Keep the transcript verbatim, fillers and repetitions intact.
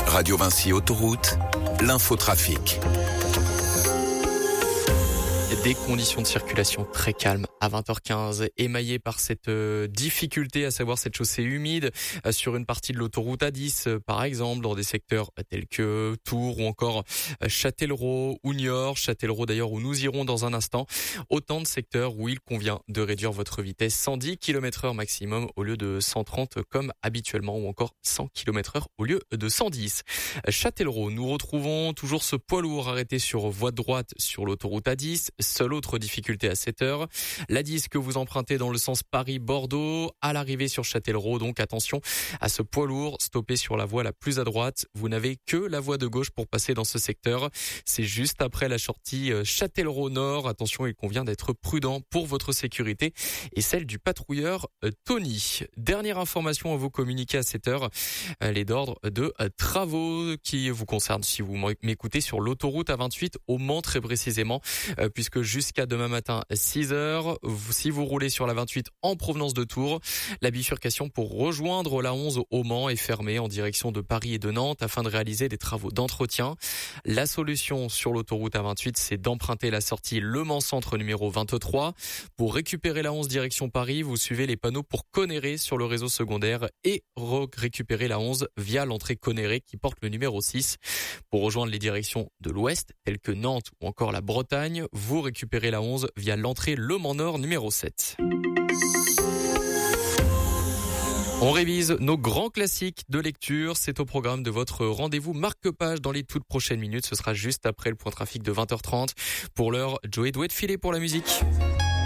Radio Vinci Autoroute, l'infotrafic. Des conditions de circulation très calmes à vingt heures quinze, émaillées par cette euh, difficulté, à savoir cette chaussée humide euh, sur une partie de l'autoroute A dix, euh, par exemple, dans des secteurs euh, tels que Tours ou encore euh, Châtellerault ou Niort. Châtellerault d'ailleurs où nous irons dans un instant. Autant de secteurs où il convient de réduire votre vitesse cent dix kilomètres heure maximum au lieu de cent trente comme habituellement, ou encore cent kilomètres heure au lieu de cent dix. Châtellerault, nous retrouvons toujours ce poids lourd arrêté sur voie de droite sur l'autoroute A dix. Seule autre difficulté à cette heure, l'A dix que vous empruntez dans le sens Paris-Bordeaux, à l'arrivée sur Châtellerault, donc attention à ce poids lourd stoppé sur la voie la plus à droite. Vous n'avez que la voie de gauche pour passer dans ce secteur. C'est juste après la sortie Châtellerault Nord. Attention, il convient d'être prudent pour votre sécurité et celle du patrouilleur Tony. Dernière information à vous communiquer à cette heure, elle est d'ordre de travaux qui vous concerne si vous m'écoutez sur l'autoroute A vingt-huit au Mans très précisément, puisque jusqu'à demain matin six heures, si vous roulez sur la vingt-huit en provenance de Tours, la bifurcation pour rejoindre la onze au Mans est fermée en direction de Paris et de Nantes afin de réaliser des travaux d'entretien. La solution sur l'autoroute A vingt-huit, c'est d'emprunter la sortie Le Mans Centre numéro vingt-trois. Pour récupérer la onze direction Paris, vous suivez les panneaux pour Conneré sur le réseau secondaire et récupérer la onze via l'entrée Conneré qui porte le numéro six. Pour rejoindre les directions de l'ouest, telles que Nantes ou encore la Bretagne, vous récupérez la onze via l'entrée Le Mans Nord numéro sept. On révise nos grands classiques de lecture. C'est au programme de votre rendez-vous marque-page dans les toutes prochaines minutes. Ce sera juste après le point trafic de vingt heures trente. Pour l'heure, Joey doit être filé pour la musique.